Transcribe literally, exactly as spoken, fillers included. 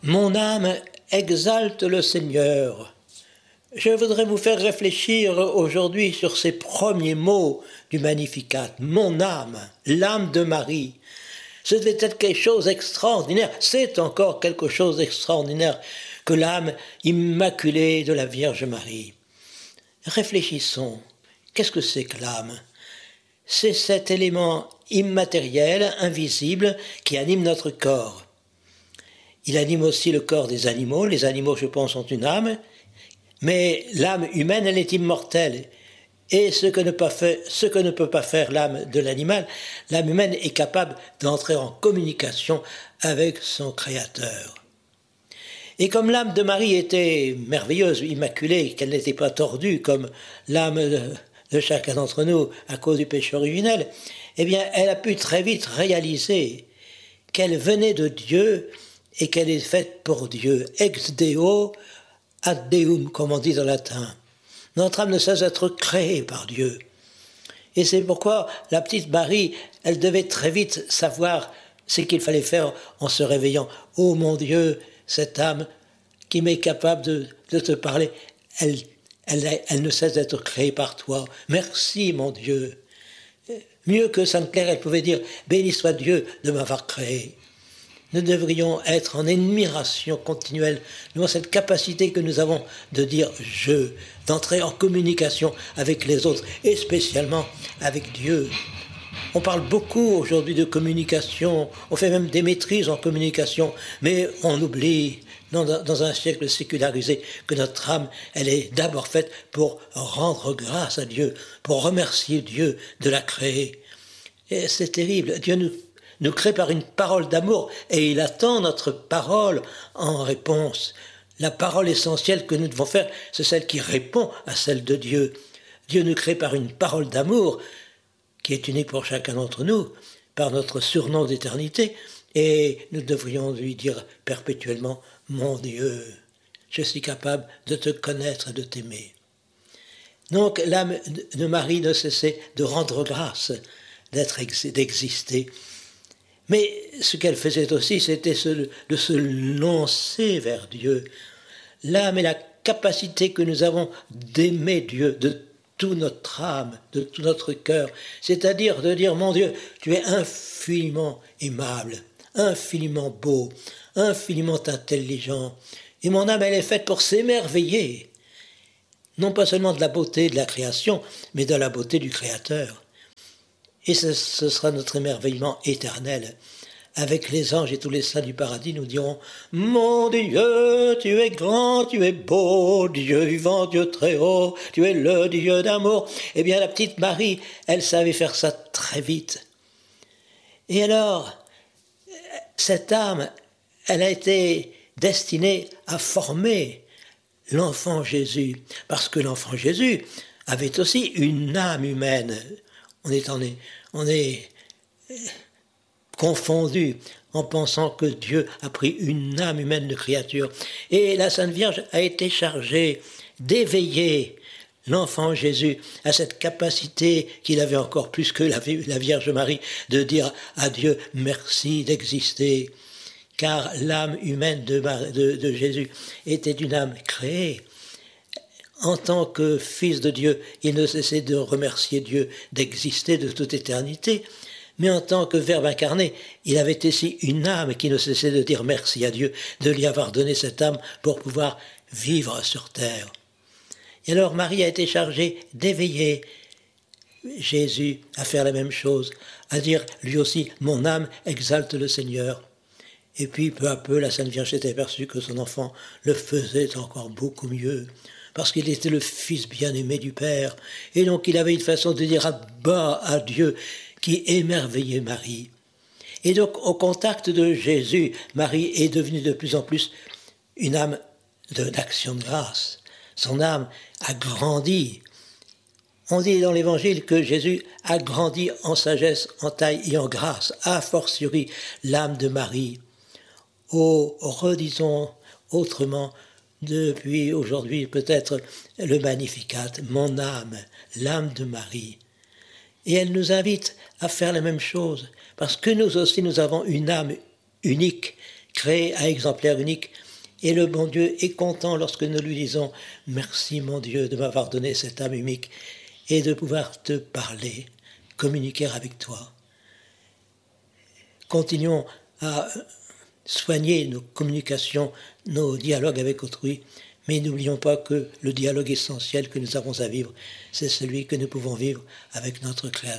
Mon âme exalte le Seigneur. Je voudrais vous faire réfléchir aujourd'hui sur ces premiers mots du Magnificat. Mon âme, l'âme de Marie. Ce devait être quelque chose d'extraordinaire. C'est encore quelque chose d'extraordinaire que l'âme immaculée de la Vierge Marie. Réfléchissons. Qu'est-ce que c'est que l'âme ? C'est cet élément immatériel, invisible, qui anime notre corps. Il anime aussi le corps des animaux. Les animaux, je pense, ont une âme. Mais l'âme humaine, elle est immortelle. Et ce que ne, pas fait, ce que ne peut pas faire l'âme de l'animal, l'âme humaine est capable d'entrer en communication avec son Créateur. Et comme l'âme de Marie était merveilleuse, immaculée, qu'elle n'était pas tordue comme l'âme de, de chacun d'entre nous à cause du péché originel, eh bien, elle a pu très vite réaliser qu'elle venait de Dieu et qu'elle est faite pour Dieu. Ex Deo ad Deum, comme on dit en latin. Notre âme ne cesse d'être créée par Dieu. Et c'est pourquoi la petite Marie, elle devait très vite savoir ce qu'il fallait faire en se réveillant. « Oh mon Dieu, cette âme qui m'est capable de, de te parler, elle, elle, elle ne cesse d'être créée par toi. Merci mon Dieu. » Mieux que Sainte Claire, elle pouvait dire « Béni soit Dieu de m'avoir créé ». Nous devrions être en admiration continuelle devant cette capacité que nous avons de dire « je », d'entrer en communication avec les autres, et spécialement avec Dieu. On parle beaucoup aujourd'hui de communication, on fait même des maîtrises en communication, mais on oublie, dans, dans un siècle sécularisé, que notre âme, elle est d'abord faite pour rendre grâce à Dieu, pour remercier Dieu de la créer. Et c'est terrible, Dieu nous nous crée par une parole d'amour et il attend notre parole en réponse. La parole essentielle que nous devons faire, c'est celle qui répond à celle de Dieu. Dieu nous crée par une parole d'amour qui est unique pour chacun d'entre nous, par notre surnom d'éternité, et nous devrions lui dire perpétuellement « Mon Dieu, je suis capable de te connaître et de t'aimer ». Donc l'âme de Marie ne cessait de rendre grâce, d'être, d'exister. Mais ce qu'elle faisait aussi, c'était de se lancer vers Dieu. L'âme est la capacité que nous avons d'aimer Dieu de toute notre âme, de tout notre cœur. C'est-à-dire de dire, mon Dieu, tu es infiniment aimable, infiniment beau, infiniment intelligent. Et mon âme, elle est faite pour s'émerveiller. Non pas seulement de la beauté de la création, mais de la beauté du Créateur. Et ce, ce sera notre émerveillement éternel. Avec les anges et tous les saints du paradis, nous dirons « Mon Dieu, tu es grand, tu es beau, Dieu vivant, Dieu très haut, tu es le Dieu d'amour. » Eh bien, la petite Marie, elle savait faire ça très vite. Et alors, cette âme, elle a été destinée à former l'enfant Jésus. Parce que l'enfant Jésus avait aussi une âme humaine. On est, on est, on est confondu en pensant que Dieu a pris une âme humaine de créature. Et la Sainte Vierge a été chargée d'éveiller l'enfant Jésus à cette capacité qu'il avait encore plus que la, la Vierge Marie de dire à Dieu merci d'exister. Car l'âme humaine de, de, de Jésus était une âme créée. En tant que fils de Dieu, il ne cessait de remercier Dieu d'exister de toute éternité, mais en tant que Verbe incarné, il avait aussi une âme qui ne cessait de dire merci à Dieu de lui avoir donné cette âme pour pouvoir vivre sur terre. Et alors Marie a été chargée d'éveiller Jésus à faire la même chose, à dire lui aussi « Mon âme exalte le Seigneur ». Et puis peu à peu, la Sainte Vierge s'est aperçue que son enfant le faisait encore beaucoup mieux, parce qu'il était le fils bien-aimé du Père. Et donc il avait une façon de dire à bas à Dieu qui émerveillait Marie. Et donc au contact de Jésus, Marie est devenue de plus en plus une âme de, d'action de grâce. Son âme a grandi. On dit dans l'Évangile que Jésus a grandi en sagesse, en taille et en grâce, a fortiori l'âme de Marie. Oh, redisons autrement, depuis aujourd'hui peut-être le Magnificat, mon âme, l'âme de Marie. Et elle nous invite à faire la même chose, parce que nous aussi nous avons une âme unique créé à exemplaire unique. Et le bon Dieu est content lorsque nous lui disons « Merci mon Dieu de m'avoir donné cette âme unique et de pouvoir te parler, communiquer avec toi. » Continuons à soigner nos communications, nos dialogues avec autrui, mais n'oublions pas que le dialogue essentiel que nous avons à vivre, c'est celui que nous pouvons vivre avec notre Créateur.